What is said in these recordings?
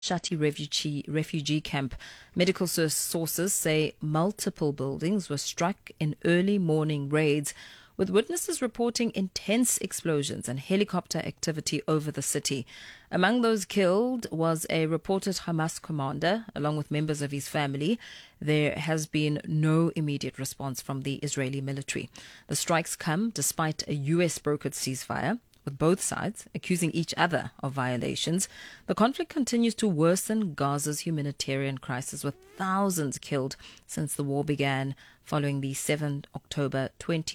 Shati refugee camp. Medical sources say multiple buildings were struck in early morning raids, with witnesses reporting intense explosions and helicopter activity over the city. Among those killed was a reported Hamas commander, along with members of his family. There has been no immediate response from the Israeli military. The strikes come despite a US brokered ceasefire, with both sides accusing each other of violations. The conflict continues to worsen Gaza's humanitarian crisis, with thousands killed since the war began following the 7 October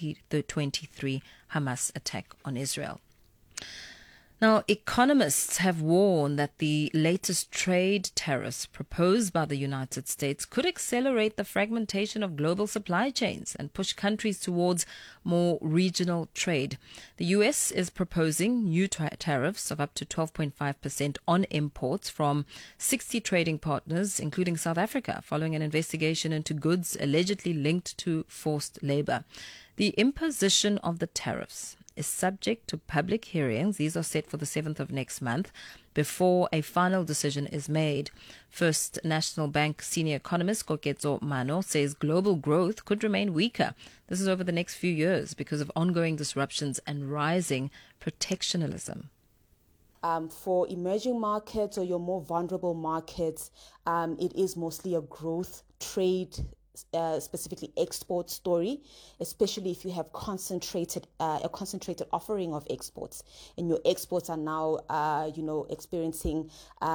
2023 Hamas attack on Israel. Now, economists have warned that the latest trade tariffs proposed by the United States could accelerate the fragmentation of global supply chains and push countries towards more regional trade. The U.S. is proposing new tariffs of up to 12.5% on imports from 60 trading partners, including South Africa, following an investigation into goods allegedly linked to forced labor. The imposition of the tariffs is subject to public hearings. These are set for the 7th of next month before a final decision is made. First National Bank senior economist Koketso Mano says global growth could remain weaker. This is over the next few years because of ongoing disruptions and rising protectionism. For emerging markets or your more vulnerable markets, it is mostly a growth trade, specifically export story, especially if you have a concentrated offering of exports, and your exports are now, experiencing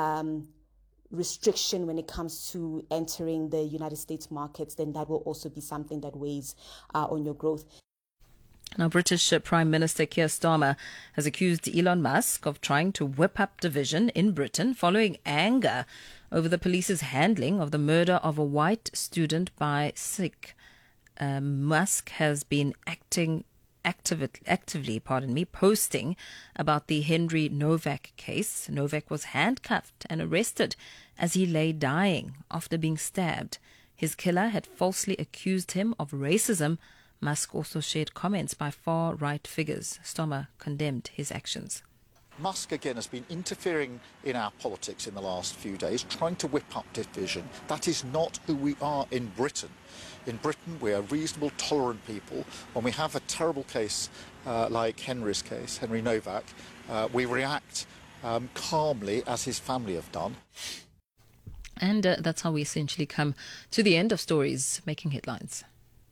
restriction when it comes to entering the United States markets. Then that will also be something that weighs on your growth. Now, British Prime Minister Keir Starmer has accused Elon Musk of trying to whip up division in Britain following anger over the police's handling of the murder of a white student by Sikh. Musk has been actively posting about the Henry Novak case. Novak was handcuffed and arrested as he lay dying after being stabbed. His killer had falsely accused him of racism. Musk also shared comments by far-right figures. Starmer condemned his actions. Musk, again, has been interfering in our politics in the last few days, trying to whip up division. That is not who we are in Britain. In Britain, we are reasonable, tolerant people. When we have a terrible case like Henry's case, Henry Novak, we react calmly, as his family have done. And that's how we essentially come to the end of stories making headlines.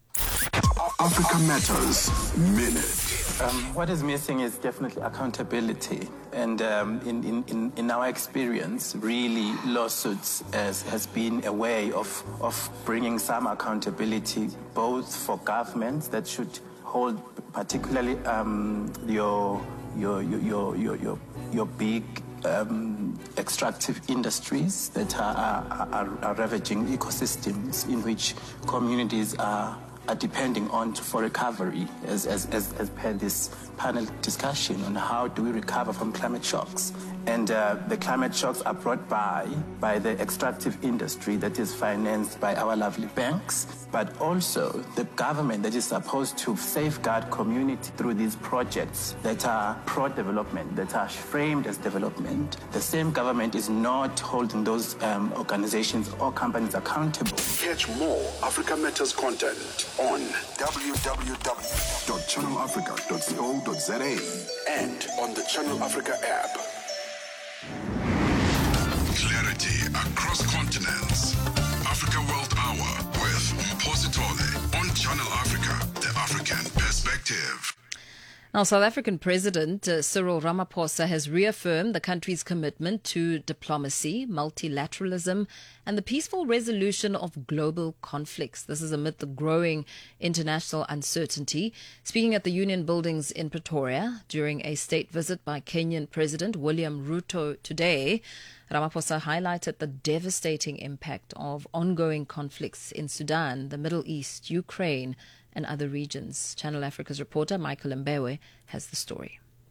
Africa Matters Minute. What is missing is definitely accountability. And in our experience, really, lawsuits has been a way of bringing some accountability, both for governments that should hold particularly your big extractive industries that are ravaging ecosystems in which communities are depending on for recovery, as per this panel discussion on how do we recover from climate shocks. And the climate shocks are brought by the extractive industry that is financed by our lovely banks, but also the government that is supposed to safeguard community through these projects that are pro-development, that are framed as development. The same government is not holding those organizations or companies accountable. Catch more Africa Matters content on www.channelafrica.co.za and on the Channel Africa app. Clarity across continents. Africa World Hour with Mphosi Tole on Channel Africa, the African perspective. Now, South African President Cyril Ramaphosa has reaffirmed the country's commitment to diplomacy, multilateralism, and the peaceful resolution of global conflicts. This is amid the growing international uncertainty. Speaking at the Union Buildings in Pretoria during a state visit by Kenyan President William Ruto today, Ramaphosa highlighted the devastating impact of ongoing conflicts in Sudan, the Middle East, Ukraine, and other regions. Channel Africa's reporter Michael Mbewe has the story.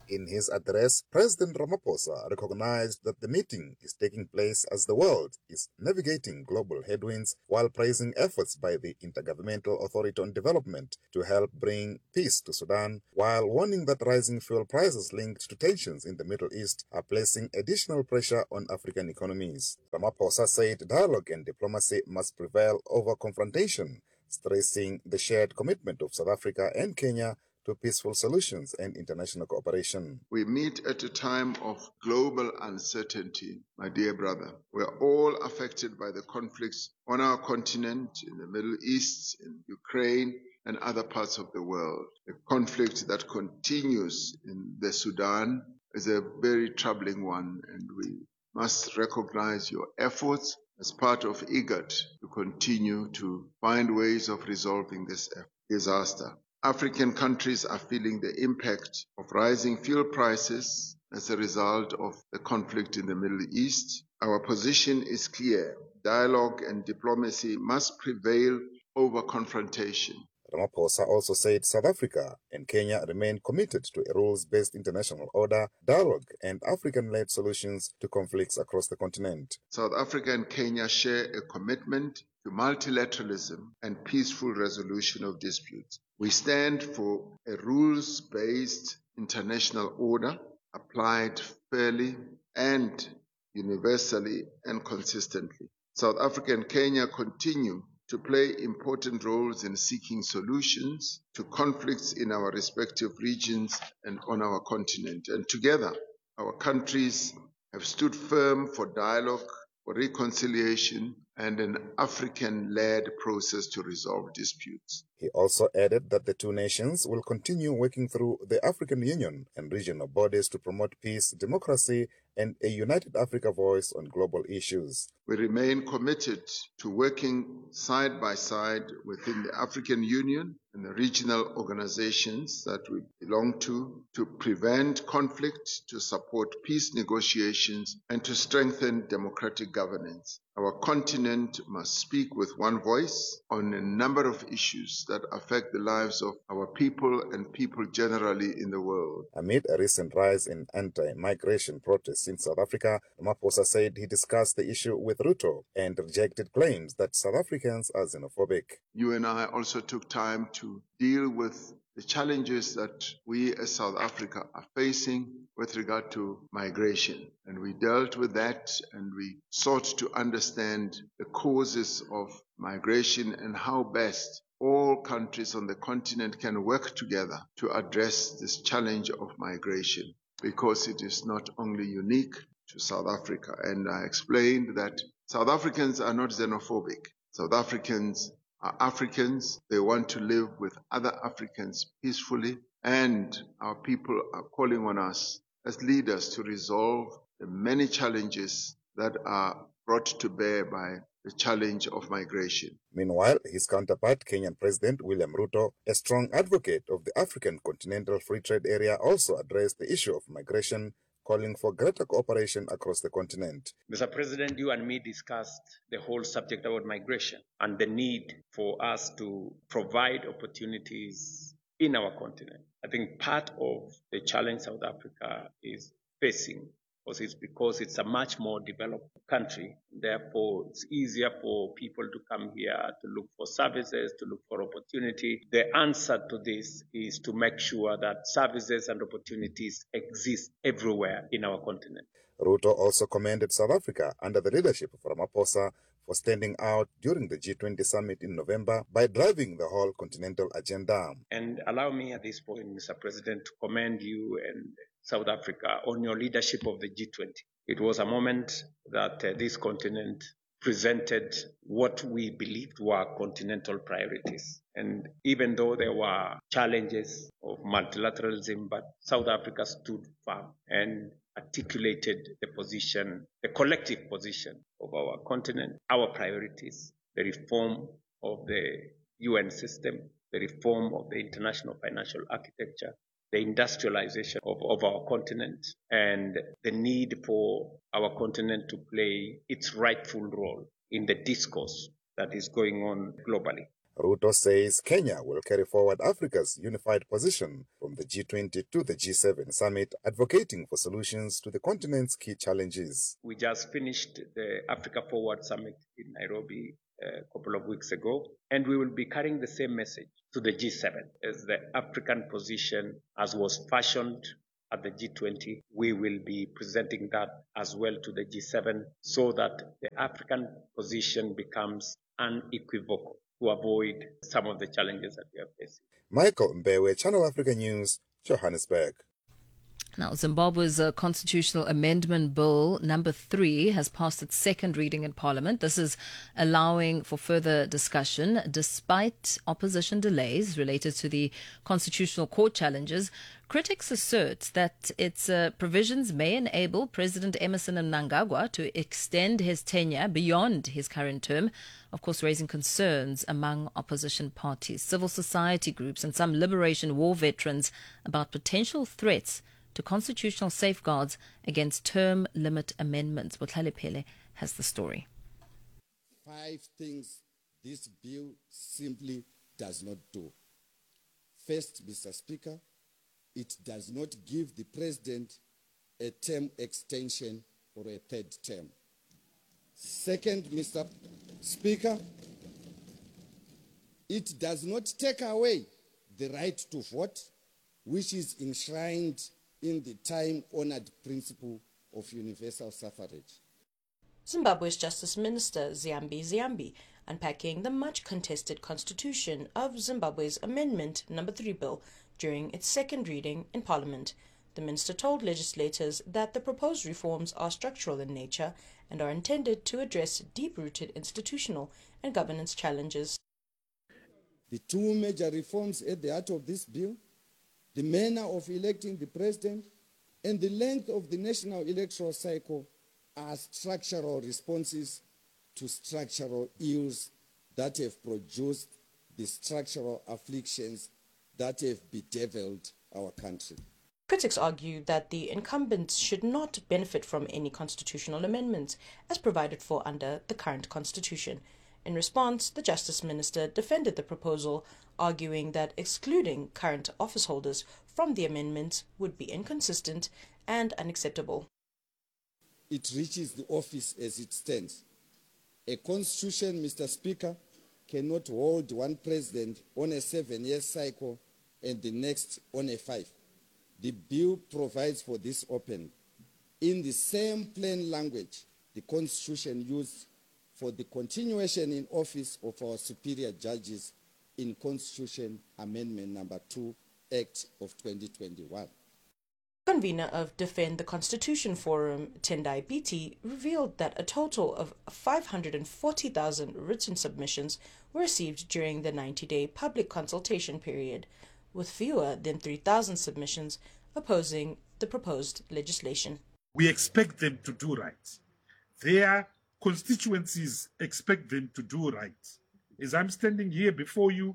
In his address, President Ramaphosa recognized that the meeting is taking place as the world is navigating global headwinds while praising efforts by the Intergovernmental Authority on Development to help bring peace to Sudan, while warning that rising fuel prices linked to tensions in the Middle East are placing additional pressure on African economies. Ramaphosa said dialogue and diplomacy must prevail over confrontation, stressing the shared commitment of South Africa and Kenya to peaceful solutions and international cooperation. We meet at a time of global uncertainty, my dear brother. We are all affected by the conflicts on our continent, in the Middle East, in Ukraine, and other parts of the world. The conflict that continues in the Sudan is a very troubling one, and we must recognize your efforts as part of IGAD to continue to find ways of resolving this disaster. African countries are feeling the impact of rising fuel prices as a result of the conflict in the Middle East. Our position is clear. Dialogue and diplomacy must prevail over confrontation. Ramaphosa also said South Africa and Kenya remain committed to a rules-based international order, dialogue, and African-led solutions to conflicts across the continent. South Africa and Kenya share a commitment to multilateralism and peaceful resolution of disputes. We stand for a rules-based international order applied fairly and universally and consistently. South Africa and Kenya continue to play important roles in seeking solutions to conflicts in our respective regions and on our continent. And together, our countries have stood firm for dialogue, for reconciliation, and an African-led process to resolve disputes. He also added that the two nations will continue working through the African Union and regional bodies to promote peace, democracy, and a united Africa voice on global issues. We remain committed to working side by side within the African Union and the regional organizations that we belong to prevent conflict, to support peace negotiations, and to strengthen democratic governance. Our continent must speak with one voice on a number of issues that affect the lives of our people and people generally in the world. Amid a recent rise in anti-migration protests in South Africa, Ramaphosa said he discussed the issue with Ruto and rejected claims that South Africans are xenophobic. You and I also took time to deal with the challenges that we as South Africa are facing with regard to migration. And we dealt with that and we sought to understand the causes of migration and how best all countries on the continent can work together to address this challenge of migration, because it is not only unique to South Africa. And I explained that South Africans are not xenophobic. South Africans are Africans. They want to live with other Africans peacefully, and our people are calling on us as leaders to resolve the many challenges that are brought to bear by the challenge of migration. Meanwhile, his counterpart, Kenyan President William Ruto, a strong advocate of the African Continental Free Trade Area, also addressed the issue of migration, calling for greater cooperation across the continent. Mr. President, you and me discussed the whole subject about migration and the need for us to provide opportunities in our continent. I think part of the challenge South Africa is facing is because it's a much more developed country. Therefore, it's easier for people to come here to look for services, to look for opportunity. The answer to this is to make sure that services and opportunities exist everywhere in our continent. Ruto also commended South Africa under the leadership of Ramaphosa for standing out during the G20 summit in November by driving the whole continental agenda. And allow me at this point, Mr. President, to commend you and South Africa on your leadership of the G20. It was a moment that this continent presented what we believed were continental priorities. And even though there were challenges of multilateralism, but South Africa stood firm and articulated the position, the collective position of our continent, our priorities, the reform of the UN system, the reform of the international financial architecture, the industrialization of our continent, and the need for our continent to play its rightful role in the discourse that is going on globally. Ruto says Kenya will carry forward Africa's unified position from the G20 to the G7 summit, advocating for solutions to the continent's key challenges. We just finished the Africa Forward Summit in Nairobi a couple of weeks ago, and we will be carrying the same message to the G7 as the African position as was fashioned at the G20. We will be presenting that as well to the G7 so that the African position becomes unequivocal to avoid some of the challenges that we are facing. Michael Mbewe, Channel Africa News, Johannesburg. Now, Zimbabwe's constitutional amendment bill number 3 has passed its second reading in Parliament. This is allowing for further discussion despite opposition delays related to the constitutional court challenges. Critics assert that its provisions may enable President Emmerson Mnangagwa to extend his tenure beyond his current term, of course raising concerns among opposition parties, civil society groups and some liberation war veterans about potential threats to constitutional safeguards against term limit amendments. Botlhale Phele has the story. 5 things this bill simply does not do. First, Mr. Speaker, it does not give the president a term extension or a third term. Second, Mr. Speaker, it does not take away the right to vote, which is enshrined in the time-honored principle of universal suffrage. Zimbabwe's Justice Minister Ziyambi Ziyambi unpacking the much-contested constitution of Zimbabwe's Amendment No. 3 bill during its second reading in Parliament. The minister told legislators that the proposed reforms are structural in nature and are intended to address deep-rooted institutional and governance challenges. The 2 major reforms at the heart of this bill, the manner of electing the president and the length of the national electoral cycle, are structural responses to structural ills that have produced the structural afflictions that have bedeviled our country. Critics argue that the incumbents should not benefit from any constitutional amendments as provided for under the current constitution. In response, the Justice Minister defended the proposal, arguing that excluding current office holders from the amendments would be inconsistent and unacceptable. It reaches the office as it stands. A constitution, Mr. Speaker, cannot hold one president on a 7-year cycle and the next on a 5. The bill provides for this open. In the same plain language, the constitution used for the continuation in office of our superior judges in Constitution Amendment No. 2, Act of 2021. Convener of Defend the Constitution Forum, Tendai Biti, revealed that a total of 540,000 written submissions were received during the 90-day public consultation period, with fewer than 3,000 submissions opposing the proposed legislation. We expect them to do right. Their constituencies expect them to do right. As I'm standing here before you,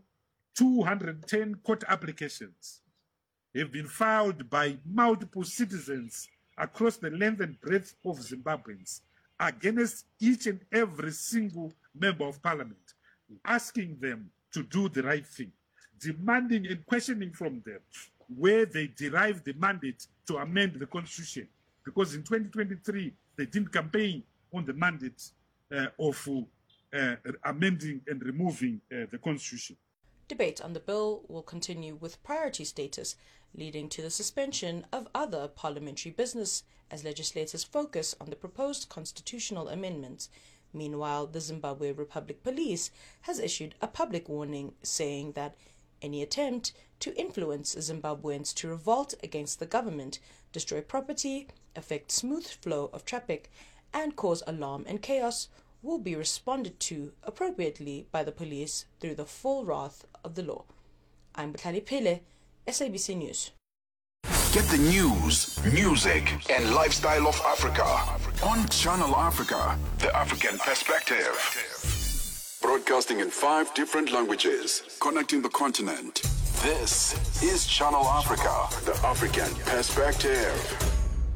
210 court applications have been filed by multiple citizens across the length and breadth of Zimbabweans against each and every single member of parliament, asking them to do the right thing, demanding and questioning from them where they derive the mandate to amend the constitution. Because in 2023, they didn't campaign on the mandate of amending and removing the constitution. Debate on the bill will continue with priority status, leading to the suspension of other parliamentary business as legislators focus on the proposed constitutional amendments. Meanwhile, the Zimbabwe Republic Police has issued a public warning saying that any attempt to influence Zimbabweans to revolt against the government, destroy property, affect smooth flow of traffic, and cause alarm and chaos will be responded to appropriately by the police through the full wrath of the law. I'm Botlhale Phele, SABC News. Get the news, music, and lifestyle of Africa on Channel Africa, the African perspective. Broadcasting in 5 different languages, connecting the continent. This is Channel Africa, the African perspective.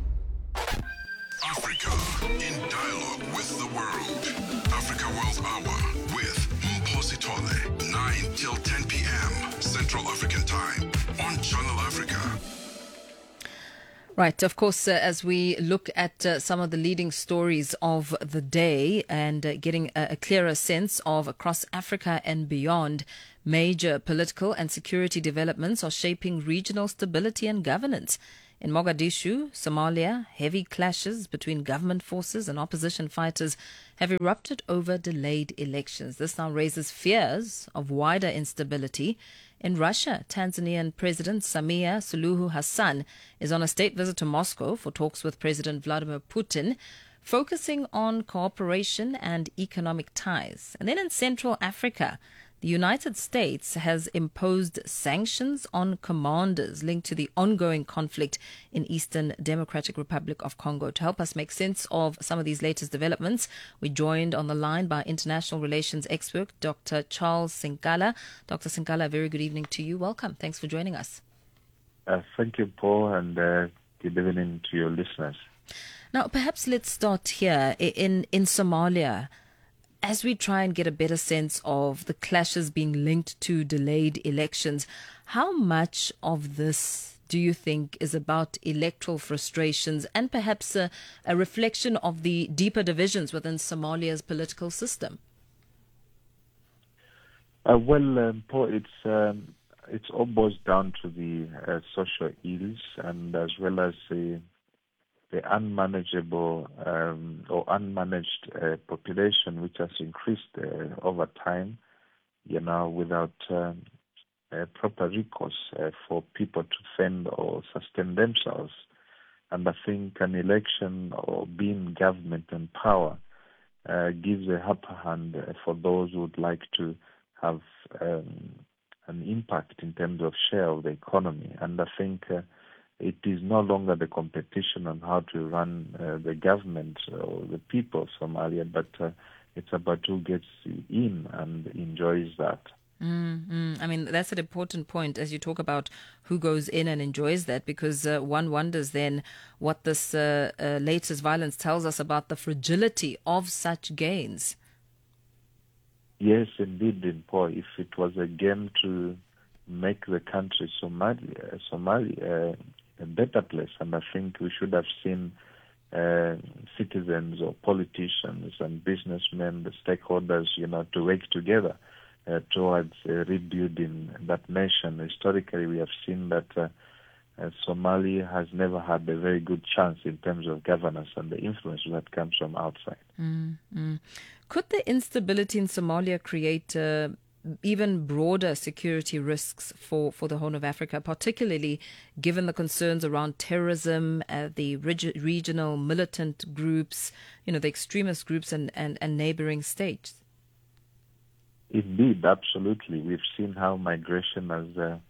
Africa in dialogue with the world. Africa World Hour with Mpositole, 9 9 till 10 p.m. Central African Time on Channel Africa. Right. Of course, as we look at some of the leading stories of the day and getting a clearer sense of across Africa and beyond, major political and security developments are shaping regional stability and governance. In Mogadishu, Somalia, heavy clashes between government forces and opposition fighters have erupted over delayed elections. This now raises fears of wider instability. In Russia, Tanzanian President Samia Suluhu Hassan is on a state visit to Moscow for talks with President Vladimir Putin, focusing on cooperation and economic ties. And then in Central Africa, the United States has imposed sanctions on commanders linked to the ongoing conflict in Eastern Democratic Republic of Congo. To help us make sense of some of these latest developments, we're joined on the line by international relations expert Dr. Charles Sinkala. Dr. Sinkala, a very good evening to you. Welcome. Thanks for joining us. Thank you, Paul, and good evening to your listeners. Now, perhaps let's start here in Somalia. As we try and get a better sense of the clashes being linked to delayed elections, how much of this do you think is about electoral frustrations and perhaps a reflection of the deeper divisions within Somalia's political system? Paul, it's all boils down to the social ills and as well as the unmanageable or unmanaged population, which has increased over time, without proper recourse for people to fend or sustain themselves. And I think an election or being government and power gives a upper hand for those who would like to have an impact in terms of share of the economy. And I think it is no longer the competition on how to run the government or the people of Somalia, but it's about who gets in and enjoys that. I mean, that's an important point as you talk about who goes in and enjoys that, because one wonders then what this latest violence tells us about the fragility of such gains. Yes, indeed, Paul. If it was a game to make the country Somalia a better place, and I think we should have seen citizens or politicians and businessmen, the stakeholders, to work together towards rebuilding that nation. Historically, we have seen that Somalia has never had a very good chance in terms of governance and the influence that comes from outside. Could the instability in Somalia create even broader security risks for the Horn of Africa, particularly given the concerns around terrorism, the regional militant groups, the extremist groups and neighboring states? Indeed, absolutely. We've seen how migration has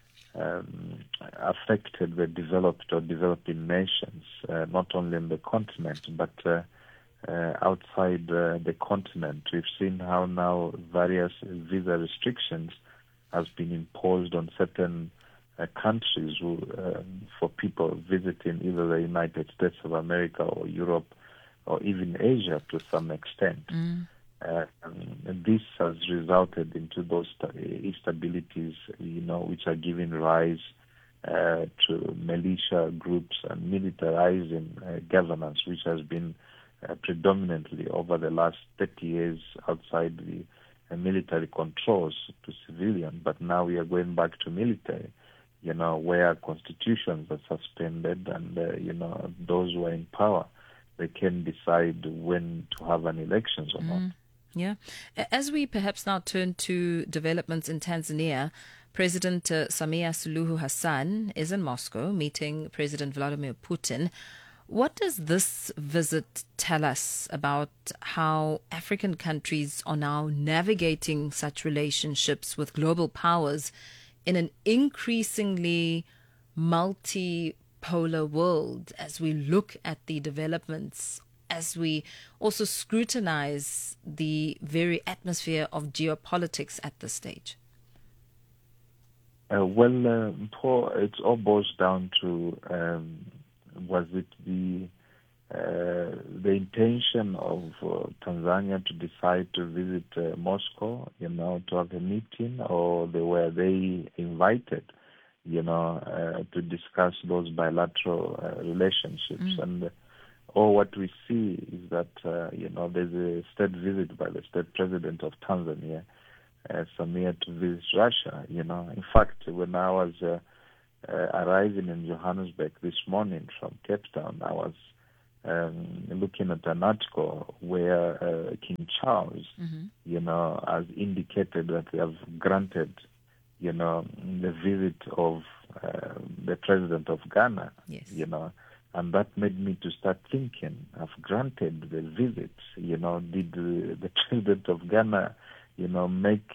affected the developed or developing nations, not only in the continent, but outside the continent. We've seen how now various visa restrictions has been imposed on certain countries for people visiting either the United States of America or Europe or even Asia to some extent. And this has resulted into those instabilities, which are giving rise to militia groups and militarizing governance, which has been predominantly over the last 30 years outside the military controls to civilian. But now we are going back to military, where constitutions are suspended and, those who are in power, they can decide when to have an elections or not. Yeah. As we perhaps now turn to developments in Tanzania, President Samia Suluhu Hassan is in Moscow meeting President Vladimir Putin. What does this visit tell us about how African countries are now navigating such relationships with global powers in an increasingly multipolar world, as we look at the developments, as we also scrutinize the very atmosphere of geopolitics at this stage? Paul, it all boils down to was it the the intention of Tanzania to decide to visit Moscow, to have a meeting, or were they invited, to discuss those bilateral relationships? And what we see is that, there's a state visit by the state president of Tanzania, Samia, to visit Russia. In fact, when I was arriving in Johannesburg this morning from Cape Town, I was looking at an article where King Charles, has indicated that they have granted, the visit of the president of Ghana, and that made me to start thinking, I've granted the visit, did the president of Ghana, make,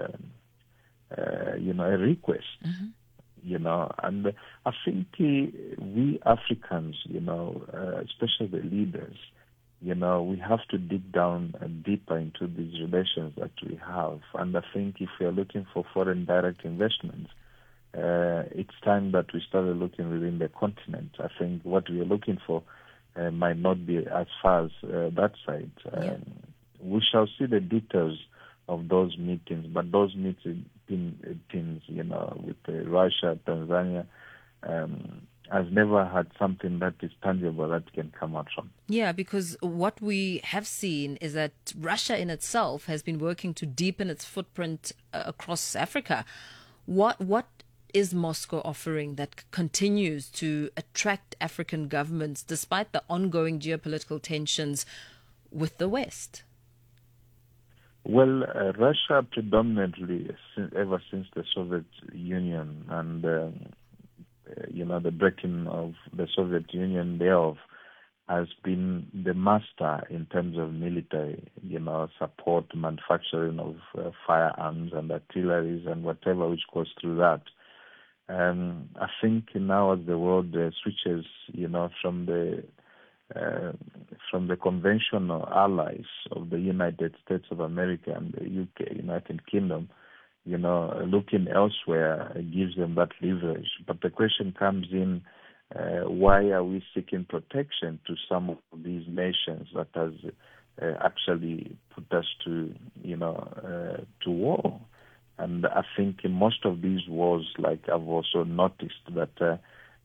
a request? And I think we Africans, especially the leaders, we have to dig down deeper into these relations that we have. And I think if we are looking for foreign direct investments, it's time that we started looking within the continent. I think what we are looking for might not be as far as that side. We shall see the details of those meetings, but those meetings, with Russia, Tanzania, has never had something that is tangible that can come out from. Yeah, because what we have seen is that Russia in itself has been working to deepen its footprint across Africa. What is Moscow offering that continues to attract African governments despite the ongoing geopolitical tensions with the West? Well, Russia predominantly, ever since the Soviet Union and, the breaking of the Soviet Union thereof, has been the master in terms of military, support, manufacturing of firearms and artilleries and whatever which goes through that. I think now as the world switches, from the conventional allies of the United States of America and the UK, United Kingdom, looking elsewhere gives them that leverage. But the question comes in, why are we seeking protection to some of these nations that has actually put us to war? And I think in most of these wars, like I've also noticed that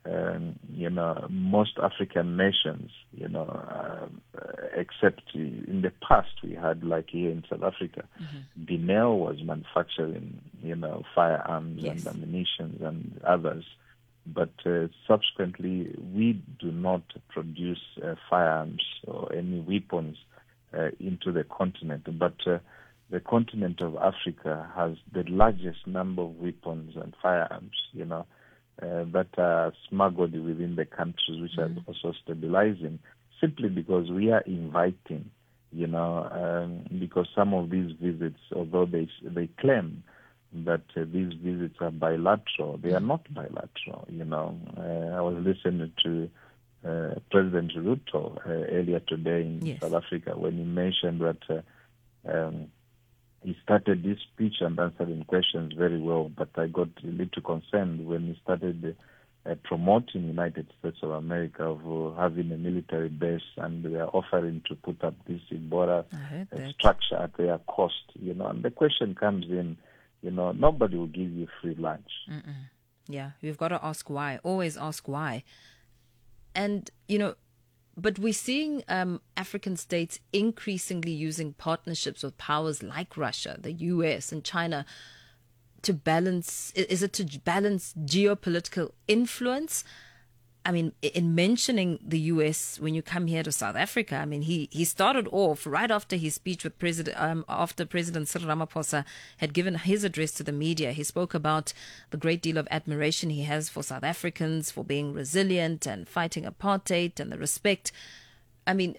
most African nations, except in the past we had, like here in South Africa, Binel was manufacturing, firearms and ammunition and others. But subsequently, we do not produce firearms or any weapons into the continent. But the continent of Africa has the largest number of weapons and firearms, that are smuggled within the countries, which are also stabilizing, simply because we are inviting, because some of these visits, although they claim that these visits are bilateral, they are not bilateral, I was listening to President Ruto earlier today in South Africa when he mentioned that he started this speech and answering questions very well, but I got a little concerned when he started promoting United States of America of having a military base, and they are offering to put up this Ebola structure at their cost, and the question comes in, nobody will give you free lunch. Yeah, you've got to ask why, always ask why. And, but we're seeing African states increasingly using partnerships with powers like Russia, the US and China to balance, is it to balance geopolitical influence? I mean, in mentioning the US, when you come here to South Africa, I mean, he started off right after his speech with after President Cyril Ramaphosa had given his address to the media. He spoke about the great deal of admiration he has for South Africans, for being resilient and fighting apartheid and the respect. I mean,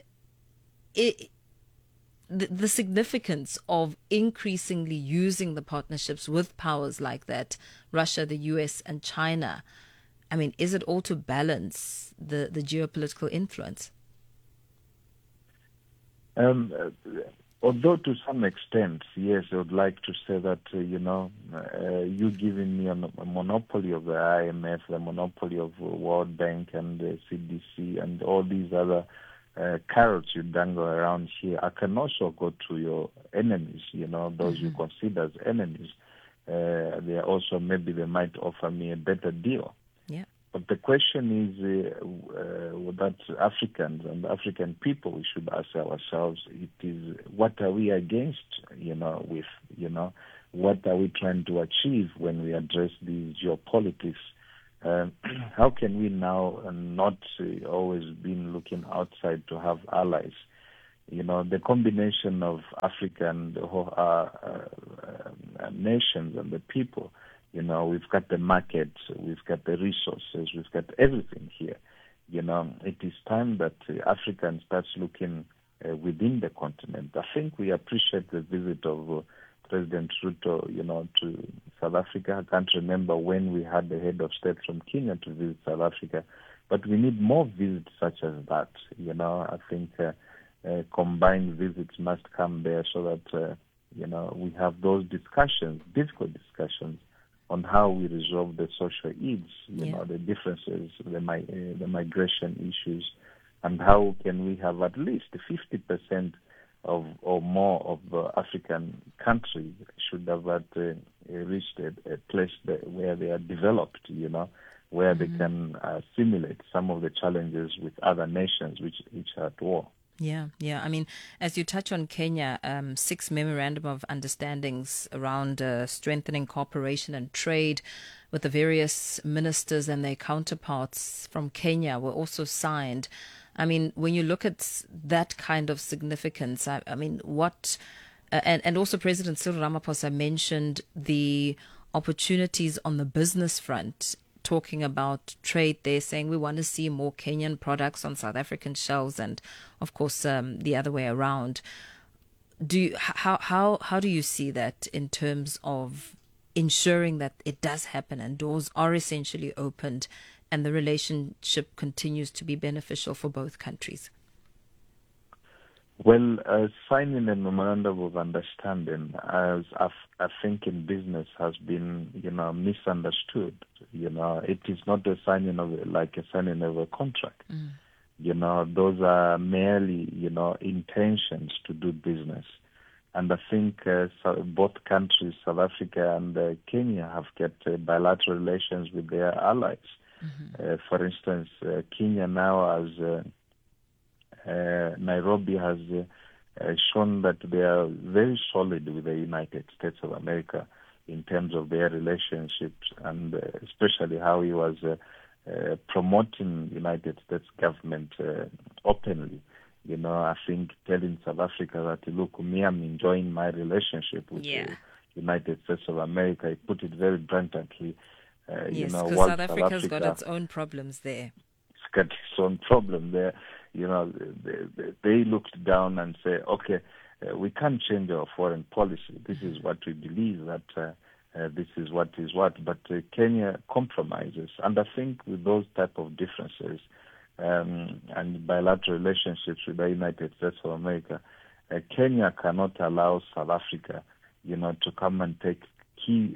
the significance of increasingly using the partnerships with powers like that, Russia, the US and China. I mean, is it all to balance the geopolitical influence? Although to some extent, yes, I would like to say that, you giving me a monopoly of the IMF, the monopoly of World Bank and the CDC and all these other carrots you dangle around here, I can also go to your enemies, those you consider as enemies. They also, maybe they might offer me a better deal. Yeah. But the question is that Africans and African people, we should ask ourselves, it is, what are we against, what are we trying to achieve when we address these geopolitics? How can we now not always been looking outside to have allies? The combination of African nations and the people, we've got the market, we've got the resources, we've got everything here. It is time that Africans starts looking within the continent. I think we appreciate the visit of President Ruto, to South Africa. I can't remember when we had the head of state from Kenya to visit South Africa, but we need more visits such as that. I think combined visits must come there so that, we have those discussions, difficult discussions, on how we resolve the social ills, the differences, the migration issues, and how can we have at least 50% of or more of African countries should have reached a place where they are developed, where they can assimilate some of the challenges with other nations which are at war. Yeah. I mean, as you touch on Kenya, 6 memorandum of understandings around strengthening cooperation and trade with the various ministers and their counterparts from Kenya were also signed. I mean, when you look at that kind of significance, I mean, what, and also President Cyril Ramaphosa mentioned the opportunities on the business front, talking about trade there, saying we want to see more Kenyan products on South African shelves, and of course the other way around. How do you see that in terms of ensuring that it does happen and doors are essentially opened and the relationship continues to be beneficial for both countries? Well, signing a memorandum of understanding, as I think in business, has been, misunderstood. It is not a signing of a contract. Those are merely, intentions to do business. And I think both countries, South Africa and Kenya, have kept bilateral relations with their allies. For instance, Kenya now has Nairobi has shown that they are very solid with the United States of America in terms of their relationships, and especially how he was promoting United States government openly. I think telling South Africa that, look, me, I'm enjoying my relationship with the United States of America. He put it very bluntly. Yes, because South Africa's got its own problems there. It's got its own problem there. They looked down and say, okay, we can't change our foreign policy. This is what we believe, that this is what is what. But Kenya compromises. And I think with those type of differences and bilateral relationships with the United States of America, Kenya cannot allow South Africa, to come and take key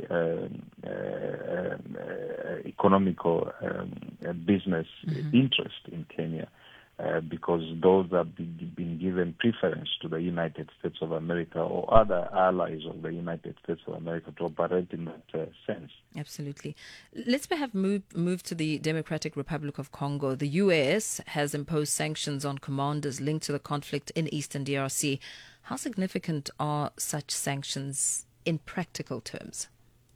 economical business interest in Kenya, because those have been given preference to the United States of America or other allies of the United States of America to operate in that sense. Absolutely. Let's perhaps move to the Democratic Republic of Congo. The U.S. has imposed sanctions on commanders linked to the conflict in Eastern DRC. How significant are such sanctions in practical terms?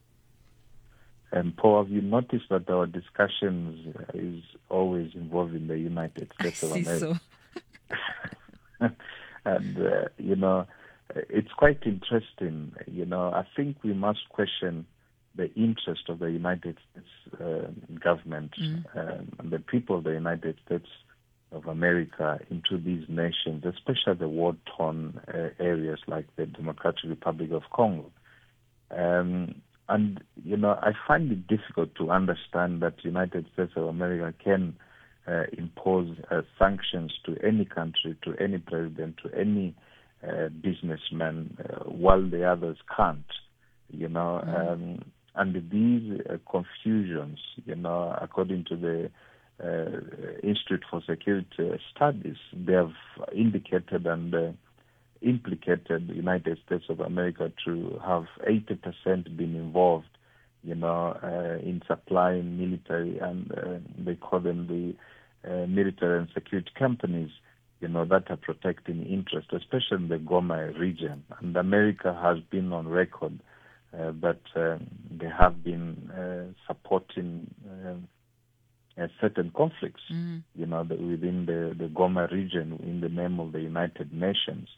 Paul, have you noticed that our discussions is always involving the United States of America? So. And, it's quite interesting. I think we must question the interest of the United States government and the people of the United States of America into these nations, especially the war-torn areas like the Democratic Republic of Congo. And, I find it difficult to understand that the United States of America can impose sanctions to any country, to any president, to any businessman, while the others can't, and these confusions, according to the Institute for Security Studies, they have indicated and implicated the United States of America to have 80% been involved, in supplying military, and they call them the military and security companies, that are protecting interest, especially in the Goma region. And America has been on record that they have been supporting certain conflicts, within the Goma region in the name of the United Nations.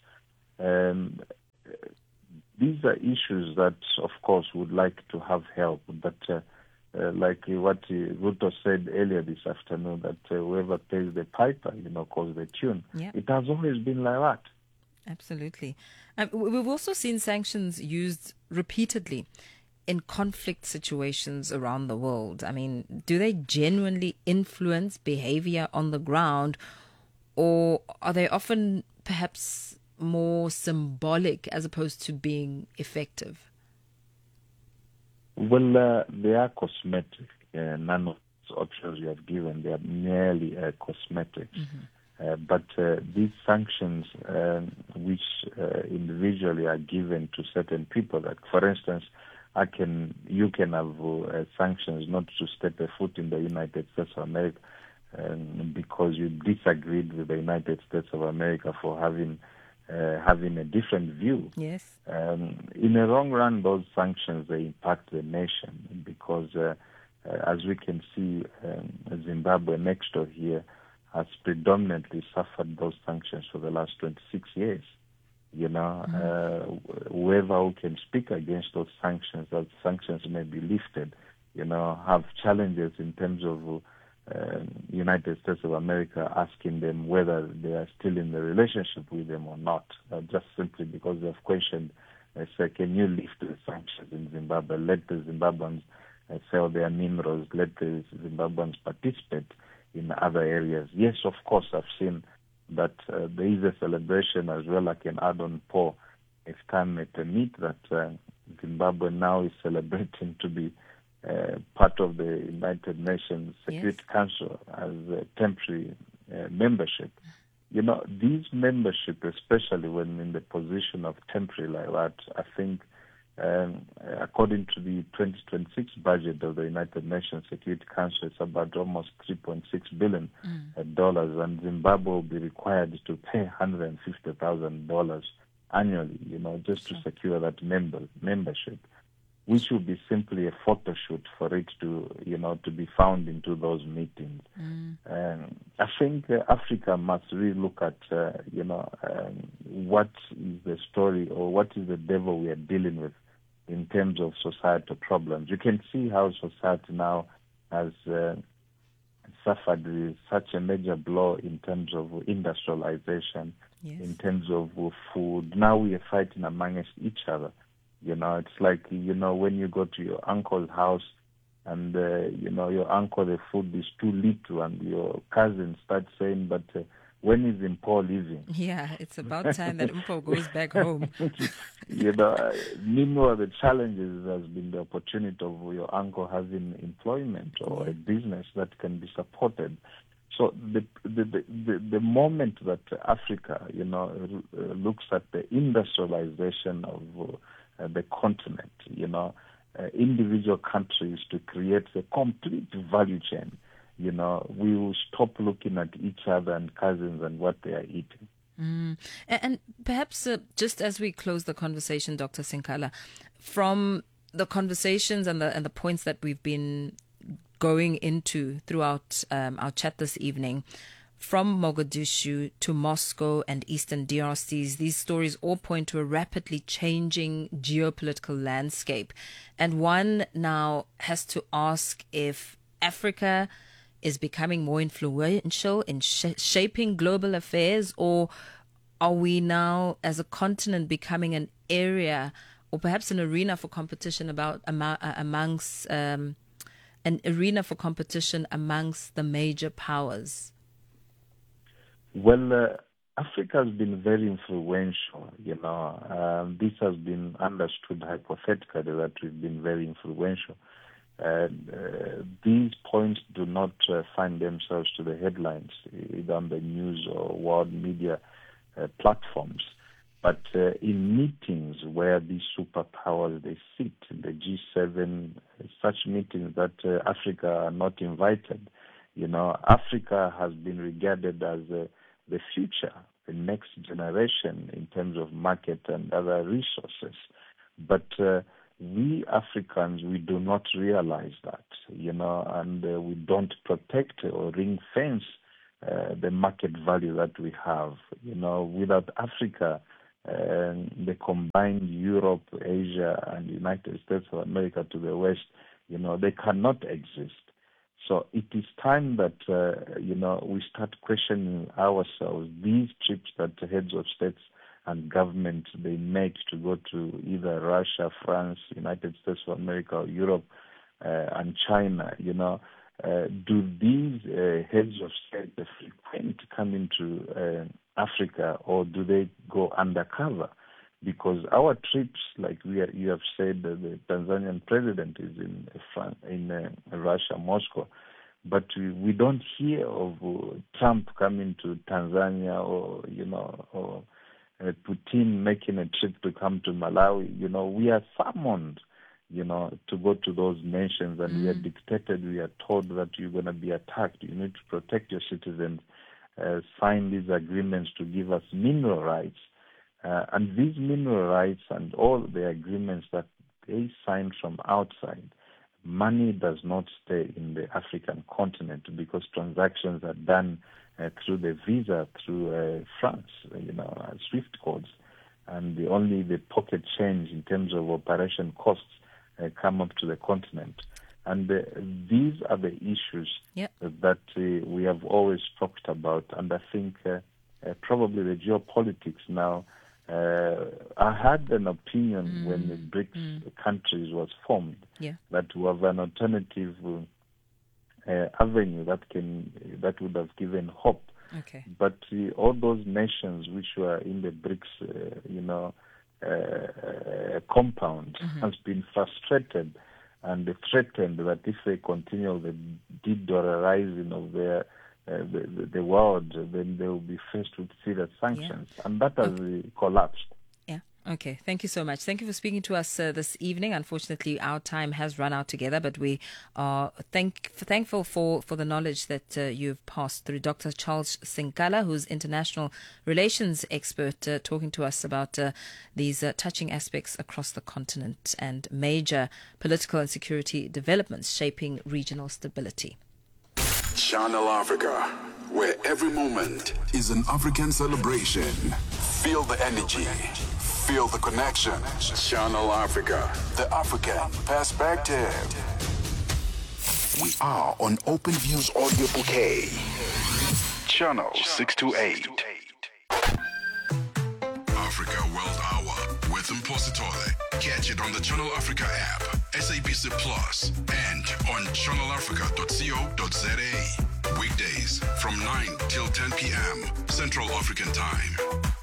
These are issues that, of course, would like to have help, but like what Ruto said earlier this afternoon, that whoever pays the piper, calls the tune. Yeah. It has always been like that. Absolutely. We've also seen sanctions used repeatedly in conflict situations around the world. I mean, do they genuinely influence behavior on the ground, or are they often perhaps more symbolic as opposed to being effective? Well, they are cosmetic. None of the options you have given, they are merely cosmetic. But these sanctions, which individually are given to certain people, like for instance, you can have sanctions not to step a foot in the United States of America because you disagreed with the United States of America for having a different view. Yes. In the long run, those sanctions, they impact the nation because, as we can see, Zimbabwe next door here has predominantly suffered those sanctions for the last 26 years. Whoever who can speak against those sanctions, that sanctions may be lifted, have challenges in terms of United States of America asking them whether they are still in the relationship with them or not, just simply because they've questioned, say, can you lift the sanctions in Zimbabwe, let the Zimbabweans sell their minerals, let the Zimbabweans participate in other areas. Yes, of course, I've seen that there is a celebration as well. I can add on, Paul, if time may permit, that Zimbabwe now is celebrating to be part of the United Nations Security Council as a temporary membership. These membership, especially when in the position of temporary like that, I think, according to the 2026 budget of the United Nations Security Council, it's about almost $3.6 billion, and Zimbabwe will be required to pay $150,000 annually, just to secure that membership, which will be simply a photo shoot for it to, to be found into those meetings. I think Africa must really look at, what is the story or what is the devil we are dealing with in terms of societal problems. You can see how society now has suffered such a major blow in terms of industrialization, in terms of food. Now we are fighting amongst each other. It's like, when you go to your uncle's house and, your uncle, the food is too little, and your cousin starts saying, but when is Mpo leaving? Yeah, it's about time that Mpo goes back home. Meanwhile, the challenges has been the opportunity of your uncle having employment or a business that can be supported. So the moment that Africa, looks at the industrialization of the continent, individual countries to create a complete value chain, we will stop looking at each other and cousins and what they are eating. And perhaps just as we close the conversation, Dr. Sinkala, from the conversations and the points that we've been going into throughout our chat this evening, from Mogadishu to Moscow and Eastern DRCs, these stories all point to a rapidly changing geopolitical landscape. And one now has to ask if Africa is becoming more influential in shaping global affairs, or are we now as a continent becoming an area or perhaps an arena for competition amongst the major powers? Well, Africa has been very influential, This has been understood hypothetically that we've been very influential. These points do not find themselves to the headlines, either on the news or world media platforms. But in meetings where these superpowers, they sit, in the G7, such meetings that Africa are not invited. Africa has been regarded as the future, the next generation in terms of market and other resources. But we Africans, we do not realize that, and we don't protect or ring fence the market value that we have. Without Africa, the combined Europe, Asia, and United States of America to the west, they cannot exist. So it is time that, we start questioning ourselves. These trips that heads of states and government, they make to go to either Russia, France, United States of America, or Europe, and China, do these heads of state frequent come into Africa, or do they go undercover? Because our trips, like you have said, the Tanzanian president is in Russia, Moscow, but we don't hear of Trump coming to Tanzania, or Putin making a trip to come to Malawi. We are summoned, to go to those nations, and we are dictated. We are told that you're going to be attacked. You need to protect your citizens. Sign these agreements to give us mineral rights. And these mineral rights and all the agreements that they sign from outside, money does not stay in the African continent because transactions are done through the visa, through France, SWIFT codes. And only the pocket change in terms of operation costs come up to the continent. And these are the issues that we have always talked about. And I think probably the geopolitics now, I had an opinion when the BRICS countries was formed that we have an alternative avenue that would have given hope. Okay. But all those nations which were in the BRICS, compound has been frustrated and threatened that if they continue the de-dollarizing of the world, then they will be faced with serious sanctions. And that has collapsed. Yeah. Okay. Thank you so much. Thank you for speaking to us this evening. Unfortunately, our time has run out together, but we are thankful for the knowledge that you've passed through. Dr. Charles Sinkala, who's international relations expert, talking to us about these touching aspects across the continent and major political and security developments shaping regional stability. Channel Africa, where every moment is an African celebration. Feel the energy. Feel the connection. Channel Africa, the African perspective. We are on Open Views Audio Bouquet. Channel 628. Africa World Hour with Mpositole. Catch it on the Channel Africa app, SABC Plus, and on channelafrica.co.za. Weekdays from 9 till 10 p.m. Central African Time.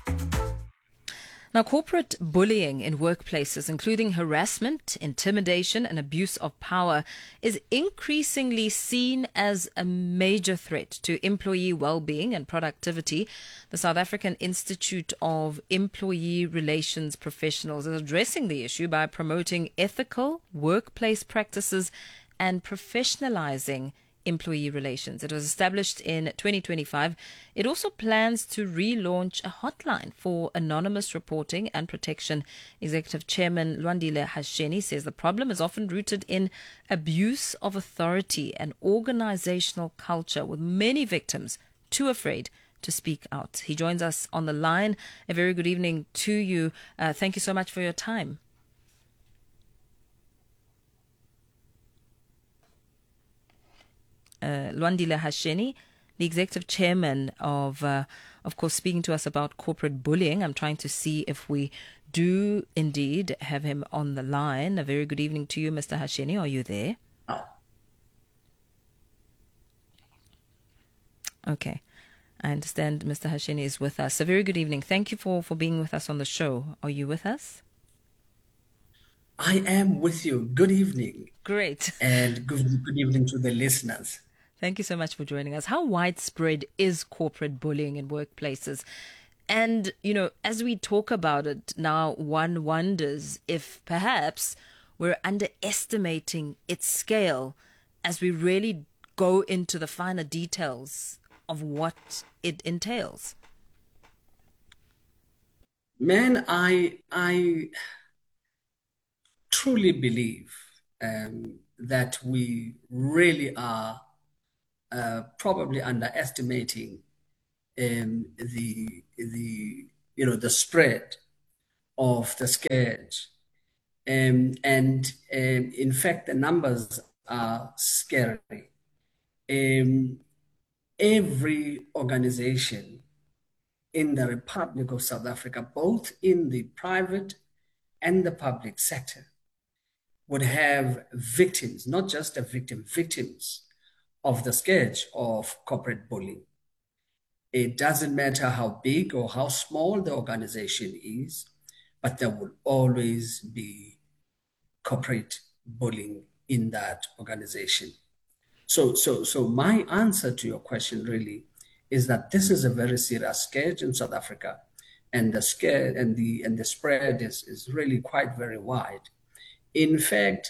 Now, corporate bullying in workplaces, including harassment, intimidation, and abuse of power, is increasingly seen as a major threat to employee well-being and productivity. The South African Institute of Employee Relations Professionals is addressing the issue by promoting ethical workplace practices and professionalizing employee relations. It was established in 2025. It also plans to relaunch a hotline for anonymous reporting and protection. Executive Chairman Lwandile Hasheni says the problem is often rooted in abuse of authority and organizational culture, with many victims too afraid to speak out. He joins us on the line. A very good evening to you. Thank you so much for your time. Lwandile Hasheni, the executive chairman of course, speaking to us about corporate bullying. I'm trying to see if we do indeed have him on the line. A very good evening to you, Mr. Hasheni. Are you there? Okay. I understand Mr. Hasheni is with us. A very good evening. Thank you for being with us on the show. Are you with us? I am with you. Good evening. Great. And good evening to the listeners. Thank you so much for joining us. How widespread is corporate bullying in workplaces? And, as we talk about it now, one wonders if perhaps we're underestimating its scale as we really go into the finer details of what it entails. Man, I truly believe that we really are probably underestimating the spread of the scourge, and in fact the numbers are scary. Every organization in the Republic of South Africa, both in the private and the public sector, would have victims, not just a victim, victims of the scourge of corporate bullying. It doesn't matter how big or how small the organization is, but there will always be corporate bullying in that organization. So my answer to your question really is that this is a very serious scourge in South Africa, and the scourge and the spread is really quite very wide. In fact,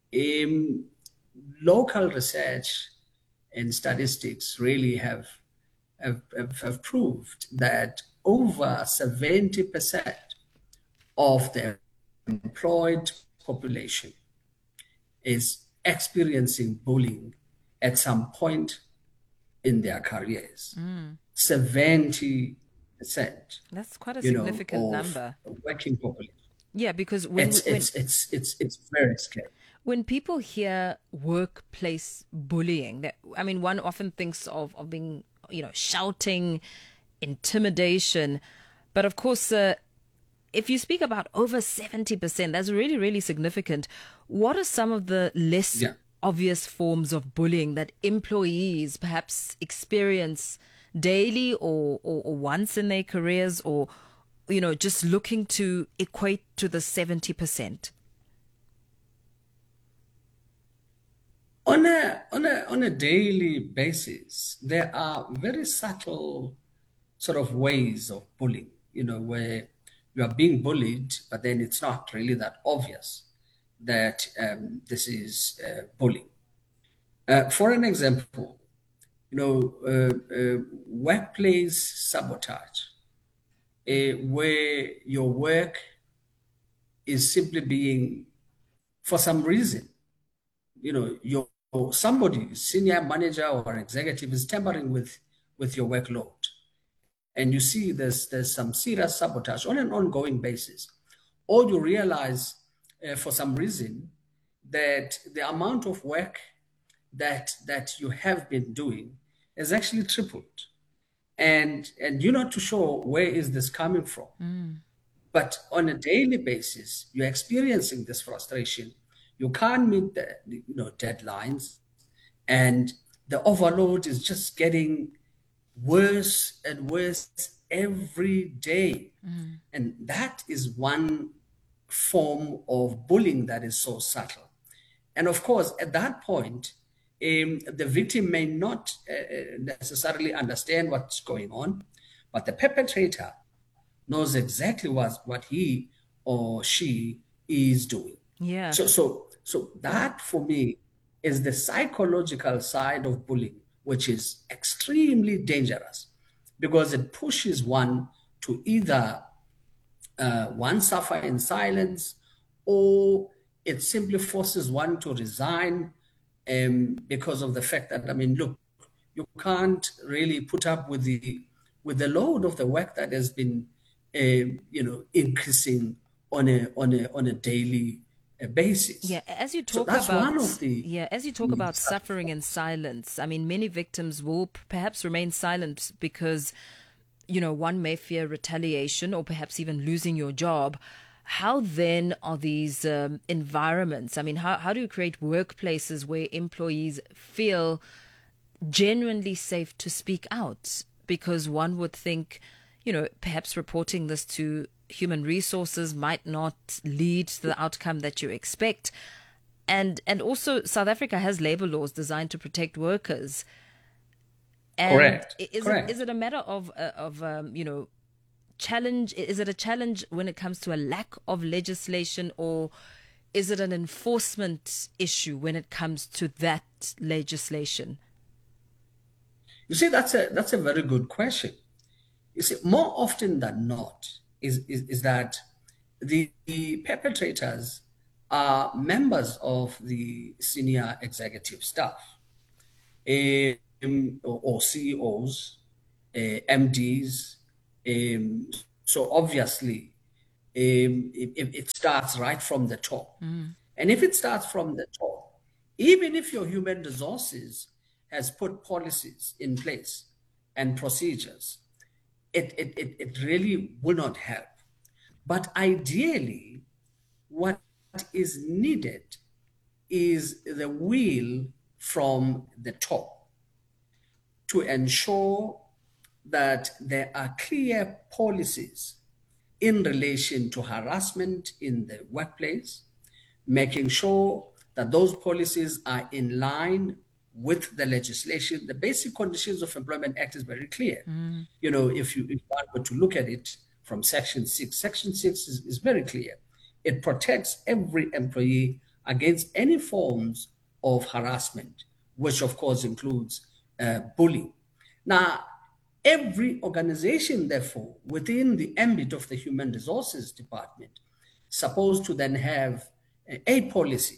local research and statistics really have proved that over 70% of the employed population is experiencing bullying at some point in their careers. 70%. That's quite a significant number. Working population. Yeah, because it's very scary. When people hear workplace bullying, one often thinks of being, shouting, intimidation. But of course, if you speak about over 70%, that's really, really significant. What are some of the less obvious forms of bullying that employees perhaps experience daily or once in their careers, or just looking to equate to the 70%? On a daily basis, there are very subtle sort of ways of bullying, where you are being bullied, but then it's not really that obvious that this is bullying. For an example, workplace sabotage, where your work is simply being, for some reason, somebody, senior manager or executive, is tampering with your workload, and you see there's some serious sabotage on an ongoing basis, or you realize for some reason that the amount of work that you have been doing has actually tripled, and you're not too sure where is this coming from. But on a daily basis, you're experiencing this frustration. You can't meet the deadlines, and the overload is just getting worse and worse every day. And that is one form of bullying that is so subtle. And of course, at that point, the victim may not necessarily understand what's going on, but the perpetrator knows exactly what he or she is doing. Yeah. So that for me is the psychological side of bullying, which is extremely dangerous, because it pushes one to either one suffer in silence, or it simply forces one to resign because of the fact that, look, you can't really put up with the load of the work that has been increasing on a daily basis. Yeah, as you talk about suffering in silence, many victims will perhaps remain silent because, one may fear retaliation or perhaps even losing your job. How then are these environments? How do you create workplaces where employees feel genuinely safe to speak out? Because one would think, perhaps reporting this to human resources might not lead to the outcome that you expect. And also South Africa has labor laws designed to protect workers. And Correct. Is it a matter of challenge? Is it a challenge when it comes to a lack of legislation, or is it an enforcement issue when it comes to that legislation? You see, that's a very good question. You see, more often than not, is that the perpetrators are members of the senior executive staff, or CEOs, MDs. So obviously, it starts right from the top. And if it starts from the top, even if your human resources has put policies in place and procedures, it really will not help. But ideally, what is needed is the will from the top to ensure that there are clear policies in relation to harassment in the workplace, making sure that those policies are in line with the legislation. The Basic Conditions of Employment Act is very clear. You know, if one were to look at it from Section 6, Section 6 is very clear. It protects every employee against any forms of harassment, which of course includes bullying. Now, every organization, therefore, within the ambit of the Human Resources Department, supposed to then have a policy,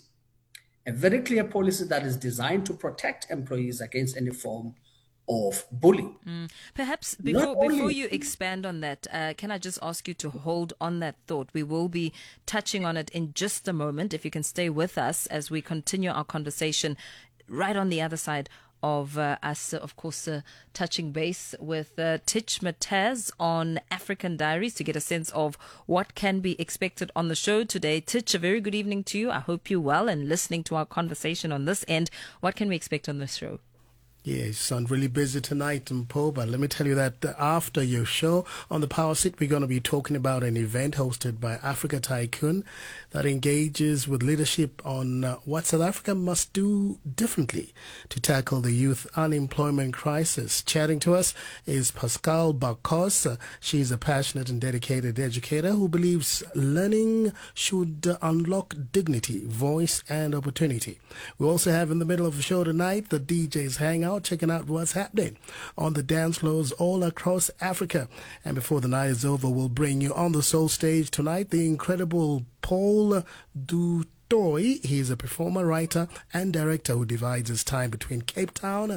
a very clear policy that is designed to protect employees against any form of bullying. Perhaps before you expand on that, can I just ask you to hold on that thought? We will be touching on it in just a moment. If you can stay with us as we continue our conversation right on the other side of us, of course, touching base with Titch Mataz on African Diaries to get a sense of what can be expected on the show today. Titch, a very good evening to you. I hope you're well and listening to our conversation on this end. What can we expect on this show? Yeah, you sound really busy tonight, Mpo, but let me tell you that after your show on the Power Seat, we're going to be talking about an event hosted by Africa Tycoon that engages with leadership on what South Africa must do differently to tackle the youth unemployment crisis. Chatting to us is Pascal Bakos. She's a passionate and dedicated educator who believes learning should unlock dignity, voice, and opportunity. We also have in the middle of the show tonight the DJs Hangout, checking out what's happening on the dance floors all across Africa. And before the night is over, we'll bring you on the soul stage tonight the incredible Paul du Toit. He's a performer, writer, and director who divides his time between Cape Town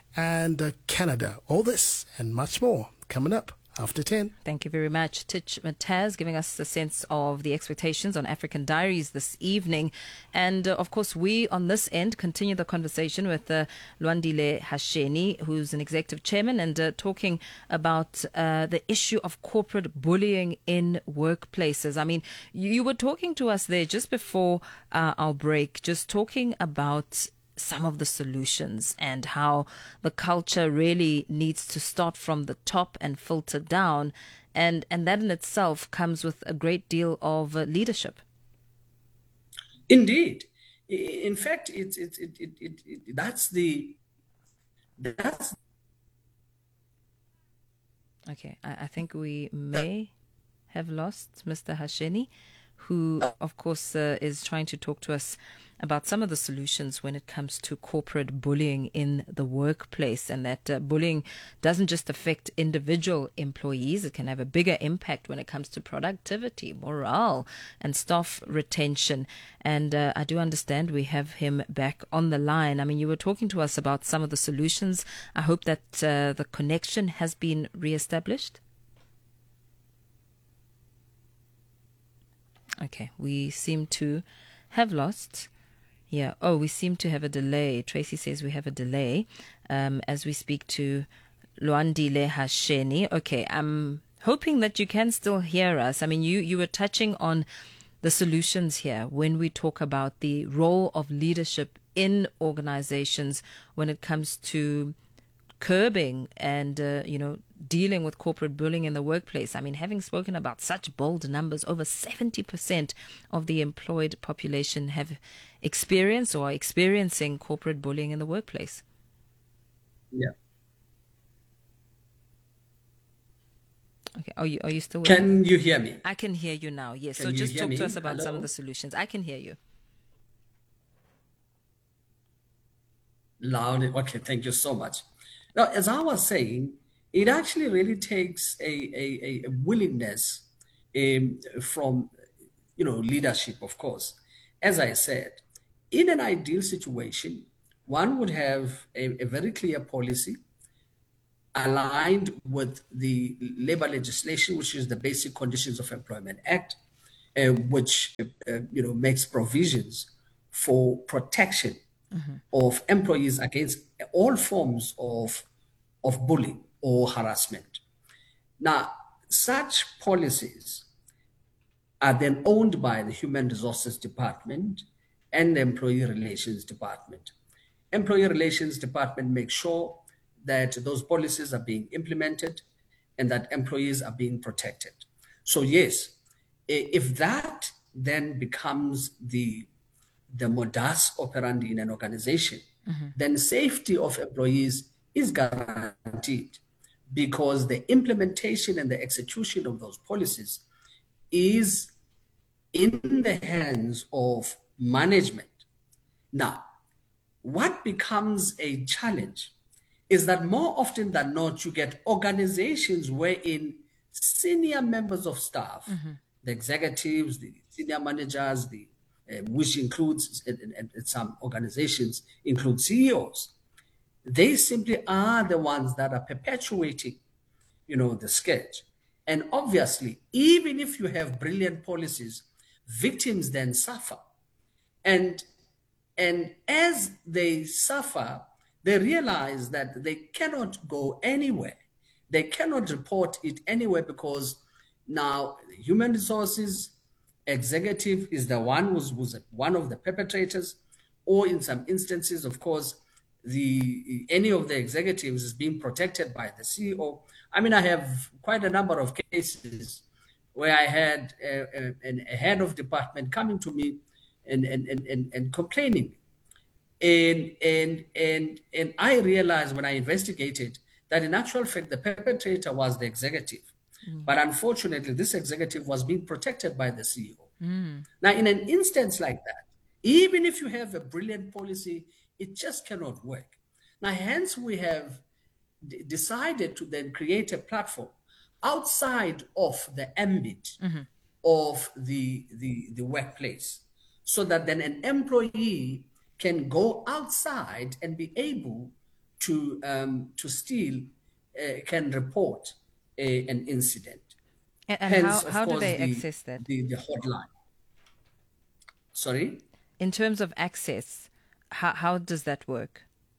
and Canada. All this and much more coming up after 10. Thank you very much, Titch Mataz, giving us a sense of the expectations on African Diaries this evening. And of course, we on this end continue the conversation with Lwandile Hasheni, who's an executive chairman, and talking about the issue of corporate bullying in workplaces. I mean, you were talking to us there just before our break, just talking about some of the solutions and how the culture really needs to start from the top and filter down, and that in itself comes with a great deal of leadership. Indeed, in fact, that's okay. I think we may have lost Mr. Hasheni, who of course is trying to talk to us about some of the solutions when it comes to corporate bullying in the workplace, and that bullying doesn't just affect individual employees. It can have a bigger impact when it comes to productivity, morale, and staff retention. And I do understand we have him back on the line. I mean, you were talking to us about some of the solutions. I hope that the connection has been reestablished. Okay, we seem to have lost. Yeah. Oh, we seem to have a delay. Tracy says we have a delay as we speak to Lwandile Hasheni. Okay, I'm hoping that you can still hear us. I mean, you were touching on the solutions here when we talk about the role of leadership in organizations when it comes to curbing and, dealing with corporate bullying in the workplace. I mean, having spoken about such bold numbers, over 70% of the employed population have experienced or are experiencing corporate bullying in the workplace. Yeah. Okay. Are you still with Can me? You hear me? I can hear you now. Yes. Can So you just hear talk me? to us about some Hello? of the solutions. I can hear you. Loud. Okay, thank you so much. Now, as I was saying, it actually really takes a willingness from leadership, of course. As I said, in an ideal situation, one would have a very clear policy aligned with the labor legislation, which is the Basic Conditions of Employment Act, which makes provisions for protection of employees against all forms of bullying or harassment. Now, such policies are then owned by the Human Resources Department and the Employee Relations Department. Employee Relations Department makes sure that those policies are being implemented and that employees are being protected. So yes, if that then becomes the modus operandi in an organization, then safety of employees is guaranteed, because the implementation and the execution of those policies is in the hands of management. Now, what becomes a challenge is that more often than not, you get organizations wherein senior members of staff, the executives, the senior managers, which includes, in some organizations, include CEOs, they simply are the ones that are perpetuating, the scourge. And obviously, even if you have brilliant policies, victims then suffer. And as they suffer, they realize that they cannot go anywhere. They cannot report it anywhere, because now human resources executive is the one who's one of the perpetrators, or in some instances, of course, any of the executives is being protected by the CEO. I mean, I have quite a number of cases where I had a head of department coming to me and complaining. And I realized when I investigated that in actual fact, the perpetrator was the executive. But unfortunately, this executive was being protected by the CEO. Now, in an instance like that, even if you have a brilliant policy, it just cannot work. Now, hence we have decided to then create a platform outside of the ambit of the workplace, so that then an employee can go outside and be able to still can report an incident. And hence, how do they access that? The hotline. Sorry? In terms of access, how does that work?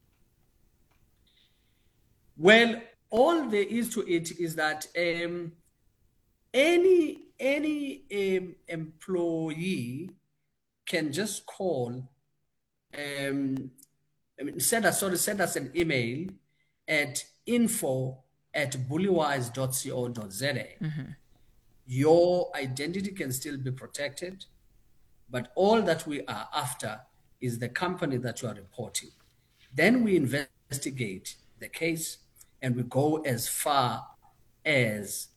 Well, all there is to it is that any employee can just call, send us an email at info@bullywise.co.za. Your identity can still be protected, but all that we are after is the company that you are reporting. Then we investigate the case, and we go as far as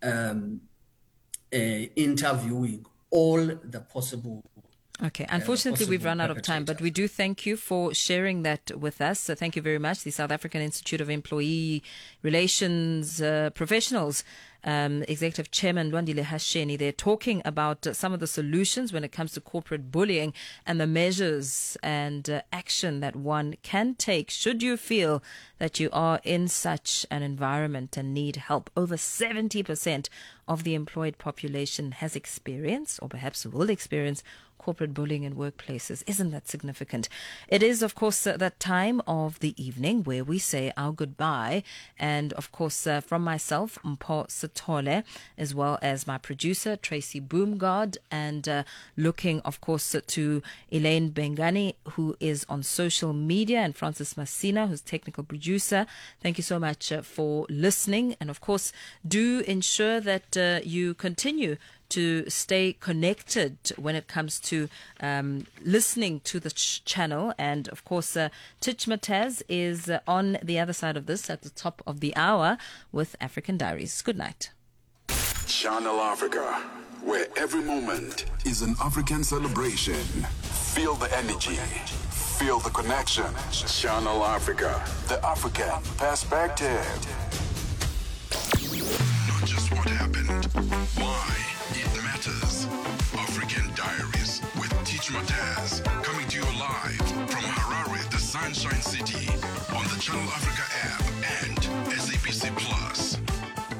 interviewing all the possible. Okay. Unfortunately, we've run out of time, but we do thank you for sharing that with us. So thank you very much. The South African Institute of Employee Relations Professionals, Executive Chairman Lwandile Hasheni, they're talking about some of the solutions when it comes to corporate bullying and the measures and action that one can take should you feel that you are in such an environment and need help. Over 70% of the employed population has experienced, or perhaps will experience, corporate bullying in workplaces. Isn't that significant? It is, of course, that time of the evening where we say our goodbye. And, of course, from myself, Mpho Tole, as well as my producer, Tracy Boomgard, and looking, of course, to Elaine Bengani, who is on social media, and Francis Masina, who's technical producer. Thank you so much for listening. And, of course, do ensure that you continue to stay connected when it comes to listening to the channel. And, of course, Tich Mataz is on the other side of this at the top of the hour with African Diaries. Good night. Channel Africa, where every moment is an African celebration. Feel the energy. Feel the connection. Channel Africa, the African perspective. Not just what happened, why it matters. African Diaries with Tich Mataz, coming to you live from Harare, the Sunshine City, on the Channel Africa